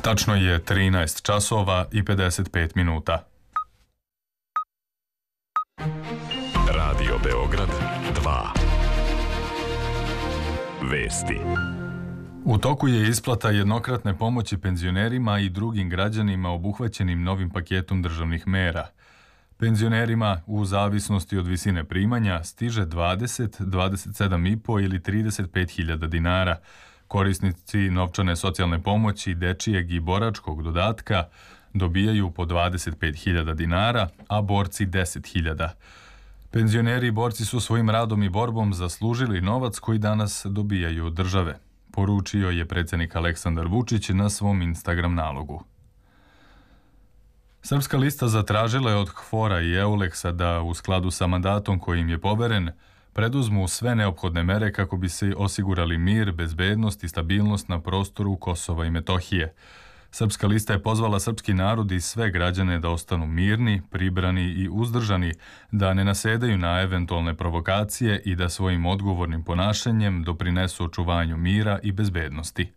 Tačno je 13 časova i 55 minuta. Radio Beograd 2. Vesti. U toku je isplata jednokratne pomoći penzionerima i drugim građanima obuhvaćenim novim paketom državnih mera. Penzionerima, u zavisnosti od visine primanja, stiže 20, 27,5 ili 35.000 dinara. Korisnici novčane socijalne pomoći, dečijeg i boračkog dodatka dobijaju po 25.000 dinara, a borci 10.000. Penzioneri i borci su svojim radom i borbom zaslužili novac koji danas dobijaju od države, poručio je predsjednik Aleksandar Vučić na svom Instagram nalogu. Srpska lista zatražila je od HFOR-a i EULEX-a da, u skladu sa mandatom kojim je poveren, preduzmu sve neophodne mere kako bi se osigurali mir, bezbednost i stabilnost na prostoru Kosova i Metohije. Srpska lista je pozvala srpski narod i sve građane da ostanu mirni, pribrani i uzdržani, da ne nasedaju na eventualne provokacije i da svojim odgovornim ponašanjem doprinesu očuvanju mira i bezbednosti.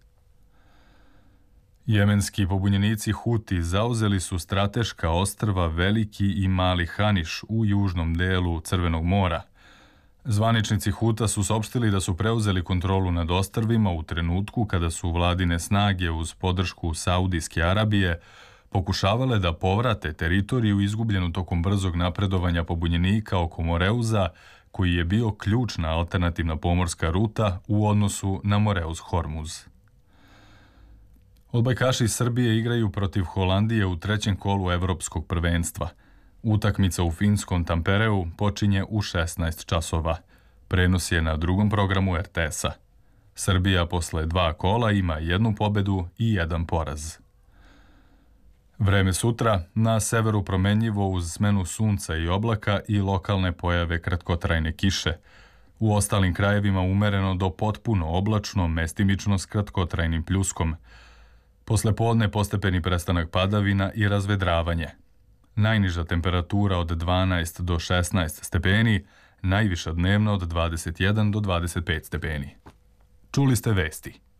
Jemenski pobunjenici Huti zauzeli su strateška ostrva Veliki i Mali Haniš u južnom delu Crvenog mora. Zvaničnici Huta su saopštili da su preuzeli kontrolu nad ostrvima u trenutku kada su vladine snage uz podršku Saudijske Arabije pokušavale da povrate teritoriju izgubljenu tokom brzog napredovanja pobunjenika oko Moreuza, koji je bio ključna alternativna pomorska ruta u odnosu na Moreuz Hormuz. Odbojkaši iz Srbije igraju protiv Holandije u trećem kolu evropskog prvenstva. Utakmica u finskom Tampereu počinje u 16 časova. Prenos je na drugom programu RTS-a. Srbija posle 2 kola ima 1 pobedu i 1 poraz. Vreme sutra, na severu promenljivo uz smenu sunca i oblaka i lokalne pojave kratkotrajne kiše. U ostalim krajevima umereno do potpuno oblačno, mestimično s kratkotrajnim pljuskom. Posle podne postepeni prestanak padavina i razvedravanje. Najniža temperatura od 12 do 16 stepeni, najviša dnevno od 21 do 25 stepeni. Čuli ste vesti.